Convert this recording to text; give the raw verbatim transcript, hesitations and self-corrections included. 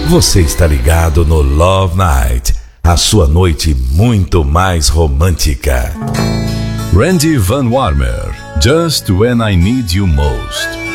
Você está ligado no Love Night, a sua noite muito mais romântica. Randy Van Warmer, Just When I Need You Most.